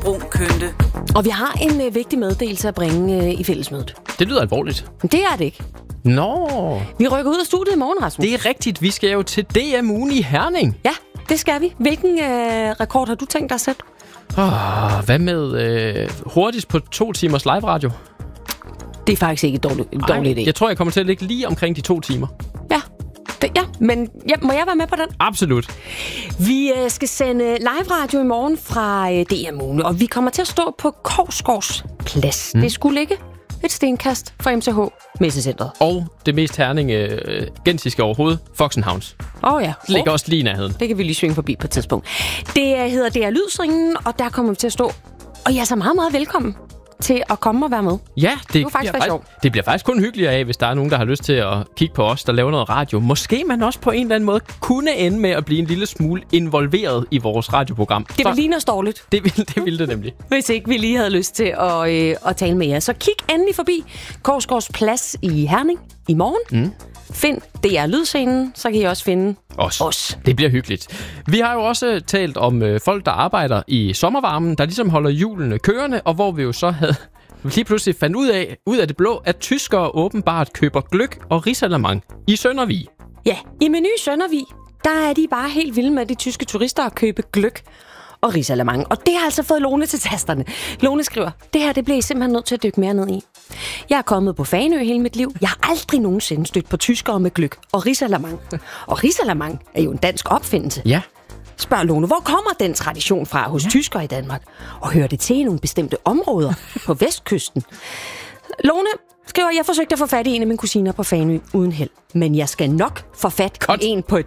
brun kønte. Og vi har en vigtig meddelelse at bringe i fællesmødet. Det lyder alvorligt. Det er det ikke. Nå. Vi rykker ud af studiet i morgen, Rasmus. Det er rigtigt. Vi skal jo til DM-ugen i Herning. Ja, det skal vi. Hvilken rekord har du tænkt dig at sætte? Hvad med hurtigst på 2 timers live-radio? Det er faktisk ikke en dårlig idé. Jeg tror, jeg kommer til at ligge lige omkring de 2 timer. Ja, men må jeg være med på den? Absolut. Vi skal sende live-radio i morgen fra DM-ugen, og vi kommer til at stå på Korsgaards Plads. Det skulle ligge et stenkast fra MCH Messecentret. Og det mest gensiske overhovedet, Foxenhavns. Ja. Det ligger også lige i nærheden. Det kan vi lige svinge forbi på et tidspunkt. Det hedder DR Lydsringen, og der kommer vi til at stå. Og jeg er så meget, meget velkommen til at komme og være med. Ja, det det bliver faktisk kun hyggeligere af, hvis der er nogen, der har lyst til at kigge på os, der laver noget radio. Måske man også på en eller anden måde kunne ende med at blive en lille smule involveret i vores radioprogram. Det vil ligne os dårligt. Det ville det nemlig. Hvis ikke vi lige havde lyst til at tale med jer. Så kig endelig forbi Korsgaards Plads i Herning i morgen. Find DR Lydscenen, så kan I også finde os. Det bliver hyggeligt. Vi har jo også talt om folk, der arbejder i sommervarmen, der ligesom holder hjulene kørende, og hvor vi jo så havde lige pludselig fandt ud af det blå, at tyskere åbenbart køber gløgg og risalamang i Søndervig. Ja, i Meny Søndervig, der er de bare helt vilde med de tyske turister at købe gløgg og risalamang. Og det har altså fået Lone til tasterne. Lone skriver, det her det bliver I simpelthen nødt til at dykke mere ned i. Jeg er kommet på Fanø hele mit liv. Jeg har aldrig nogensinde stødt på tyskere med gløgg og risalamang. Og risalamang er jo en dansk opfindelse. Ja. Spørg Lone, hvor kommer den tradition fra hos tyskere i Danmark? Og hører det til i nogle bestemte områder på vestkysten? Lone skriver, jeg forsøgte at få fat i en af mine kusiner på Fanø uden held. Men jeg skal nok få fat i en på et